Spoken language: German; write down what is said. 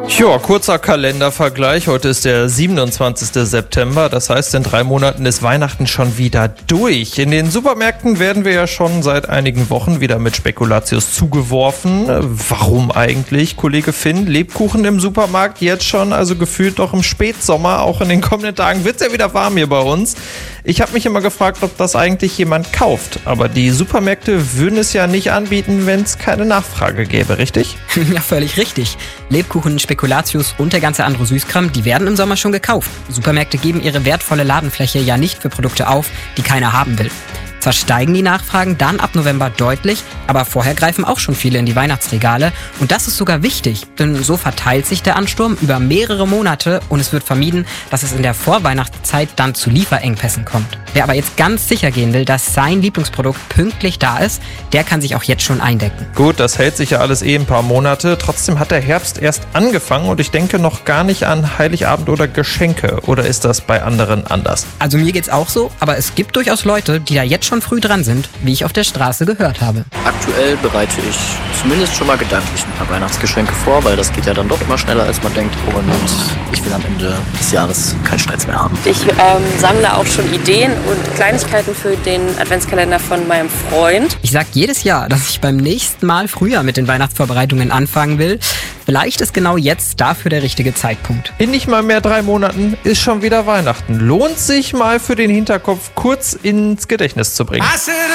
Ja, kurzer Kalendervergleich. Heute ist der 27. September. Das heißt, in 3 Monaten ist Weihnachten schon wieder durch. In den Supermärkten werden wir ja schon seit einigen Wochen wieder mit Spekulatius zugeworfen. Warum eigentlich, Kollege Finn? Lebkuchen im Supermarkt jetzt schon, also gefühlt doch im Spätsommer. Auch in den kommenden Tagen wird es ja wieder warm hier bei uns. Ich habe mich immer gefragt, ob das eigentlich jemand kauft. Aber die Supermärkte würden es ja nicht anbieten, wenn es keine Nachfrage gäbe, richtig? Ja, völlig richtig. Lebkuchen, Spekulatius und der ganze andere Süßkram, die werden im Sommer schon gekauft. Supermärkte geben ihre wertvolle Ladenfläche ja nicht für Produkte auf, die keiner haben will. Zwar steigen die Nachfragen dann ab November deutlich, aber vorher greifen auch schon viele in die Weihnachtsregale. Und das ist sogar wichtig, denn so verteilt sich der Ansturm über mehrere Monate und es wird vermieden, dass es in der Vorweihnachtszeit dann zu Lieferengpässen kommt. Wer aber jetzt ganz sicher gehen will, dass sein Lieblingsprodukt pünktlich da ist, der kann sich auch jetzt schon eindecken. Gut, das hält sich ja alles ein paar Monate. Trotzdem hat der Herbst erst angefangen und ich denke noch gar nicht an Heiligabend oder Geschenke. Oder ist das bei anderen anders? Also mir geht's auch so, aber es gibt durchaus Leute, die da jetzt schon früh dran sind, wie ich auf der Straße gehört habe. Aktuell bereite ich zumindest schon mal gedanklich ein paar Weihnachtsgeschenke vor, weil das geht ja dann doch immer schneller, als man denkt. Und ich will am Ende des Jahres keinen Stress mehr haben. Ich sammle auch schon Ideen und Kleinigkeiten für den Adventskalender von meinem Freund. Ich sag jedes Jahr, dass ich beim nächsten Mal früher mit den Weihnachtsvorbereitungen anfangen will. Vielleicht ist genau jetzt dafür der richtige Zeitpunkt. In nicht mal mehr 3 Monaten ist schon wieder Weihnachten. Lohnt sich mal für den Hinterkopf kurz ins Gedächtnis zu bringen.